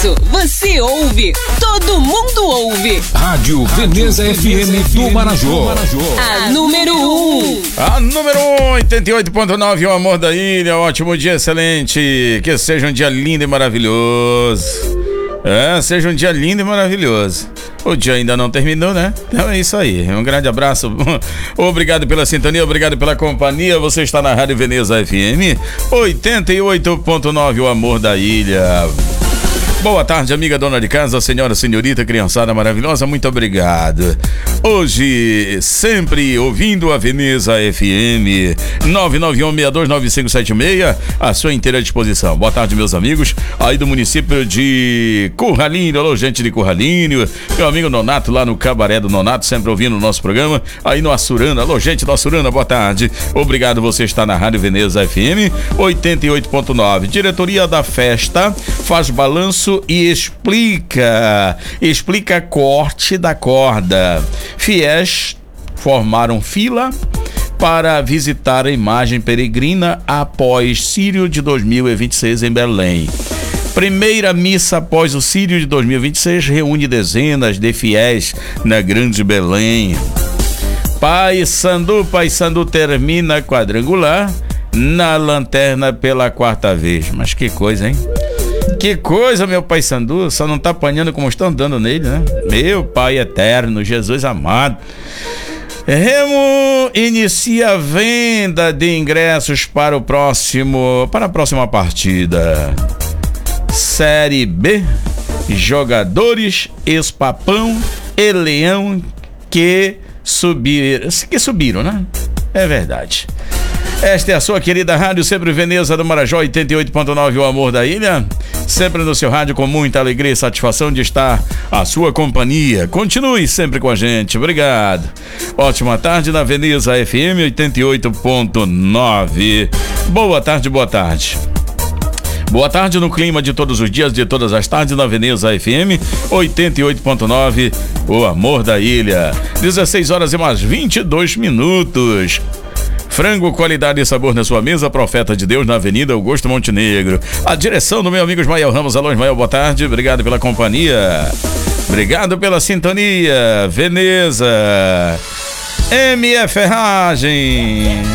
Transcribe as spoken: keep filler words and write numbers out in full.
isso, você ouve, todo mundo ouve. Rádio Veneza F M do Marajó. A número um. A número um, oitenta e oito ponto nove, o amor da ilha. Ótimo dia, excelente. Que seja um dia lindo e maravilhoso. É, seja um dia lindo e maravilhoso. O dia ainda não terminou, né? Então é isso aí. Um grande abraço. Obrigado pela sintonia, obrigado pela companhia. Você está na Rádio Veneza F M oitenta e oito ponto nove, o amor da ilha. Boa tarde, amiga dona de casa, senhora, senhorita, criançada maravilhosa, muito obrigado. Hoje, sempre ouvindo a Veneza F M, nove nove um, seis dois nove cinco sete seis, à sua inteira disposição. Boa tarde, meus amigos, aí do município de Curralinho, alô, gente de Curralinho, meu amigo Nonato lá no Cabaré do Nonato, sempre ouvindo o nosso programa, aí no Assurana, alô, gente do Assurana, boa tarde. Obrigado, você está na Rádio Veneza F M, oitenta e oito ponto nove. Diretoria da festa faz balanço e explica, explica corte da corda. Fiéis formaram fila para visitar a imagem peregrina após Círio de dois mil e vinte e seis em Belém. Primeira missa após o Círio de dois mil e vinte e seis reúne dezenas de fiéis na Grande Belém. Paysandu, Paysandu termina quadrangular na lanterna pela quarta vez. Mas que coisa, hein? Que coisa, meu Paysandu, só não tá apanhando como estão dando nele, né? Meu Pai eterno, Jesus amado. Remo inicia a venda de ingressos para o próximo, para a próxima partida. Série B, jogadores ex-Papão e Leão que subiram, que subiram, né? É verdade. Esta é a sua querida rádio, sempre Veneza do Marajó, oitenta e oito ponto nove, o amor da ilha. Sempre no seu rádio, com muita alegria e satisfação de estar à sua companhia. Continue sempre com a gente, obrigado. Ótima tarde na Veneza F M oitenta e oito ponto nove. Boa tarde, boa tarde. Boa tarde no clima de todos os dias, de todas as tardes, na Veneza F M oitenta e oito ponto nove, o amor da ilha. dezesseis horas e mais vinte e dois minutos. Frango, qualidade e sabor na sua mesa, Profeta de Deus, na Avenida Augusto Montenegro. A direção do meu amigo Ismael Ramos. Alô, Ismael, boa tarde, obrigado pela companhia. Obrigado pela sintonia. Veneza. M E Ferragem.